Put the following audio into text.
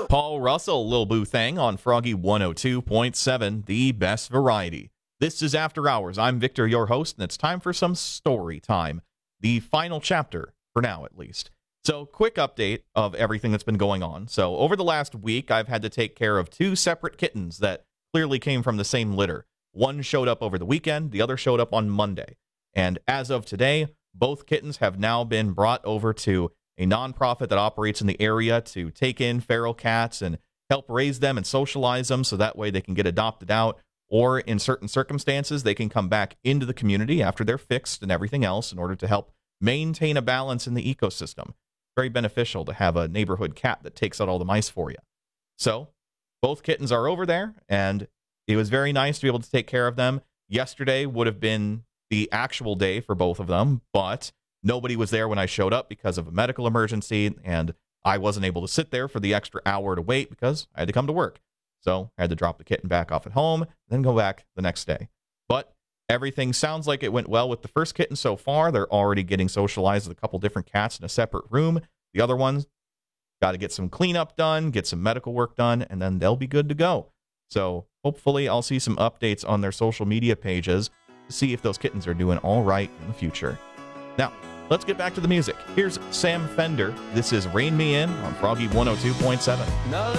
Paul Russell, Lil Boo Thang on Froggy 102.7, the best variety. This is After Hours. I'm Victor, your host, and it's time for some story time. The final chapter, for now at least. So, quick update of everything that's been going on. So, over the last week, I've had to take care of two separate kittens that clearly came from the same litter. One showed up over the weekend, the other showed up on Monday. And as of today, both kittens have now been brought over to a nonprofit that operates in the area to take in feral cats and help raise them and socialize them so that way they can get adopted out, or in certain circumstances, they can come back into the community after they're fixed and everything else in order to help maintain a balance in the ecosystem. Very beneficial to have a neighborhood cat that takes out all the mice for you. So, both kittens are over there, and it was very nice to be able to take care of them. Yesterday would have been the actual day for both of them, but nobody was there when I showed up because of a medical emergency, and I wasn't able to sit there for the extra hour to wait because I had to come to work. So I had to drop the kitten back off at home, then go back the next day. But everything sounds like it went well with the first kitten so far. They're already getting socialized with a couple different cats in a separate room. The other ones got to get some cleanup done, get some medical work done, and then they'll be good to go. So hopefully I'll see some updates on their social media pages to see if those kittens are doing all right in the future. Now, let's get back to the music. Here's Sam Fender. This is Rain Me In on Froggy 102.7.